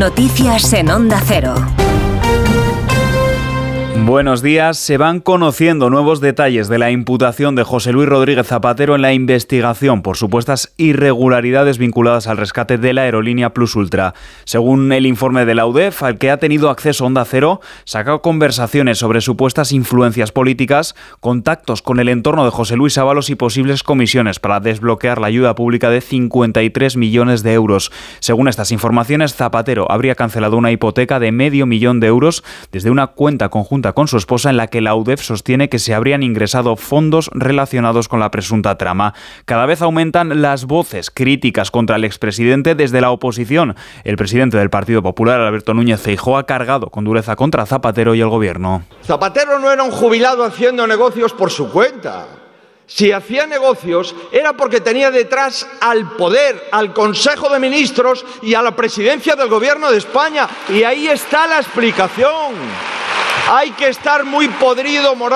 Noticias en Onda Cero. Buenos días. Se van conociendo nuevos detalles de la imputación de José Luis Rodríguez Zapatero en la investigación por supuestas irregularidades vinculadas al rescate de la aerolínea Plus Ultra. Según el informe de la UDEF, al que ha tenido acceso Onda Cero, saca conversaciones sobre supuestas influencias políticas, contactos con el entorno de José Luis Ábalos y posibles comisiones para desbloquear la ayuda pública de 53 millones de euros. Según estas informaciones, Zapatero habría cancelado una hipoteca de $500.000 de euros desde una cuenta conjunta con su esposa, en la que la UDEF sostiene que se habrían ingresado fondos relacionados con la presunta trama. Cada vez aumentan las voces críticas contra el expresidente desde la oposición. El presidente del Partido Popular, Alberto Núñez Feijóo, ha cargado con dureza contra Zapatero y el gobierno. Zapatero no era un jubilado haciendo negocios por su cuenta. Si hacía negocios era porque tenía detrás al poder, al Consejo de Ministros y a la presidencia del Gobierno de España. Y ahí está la explicación. Hay que estar muy podrido moral.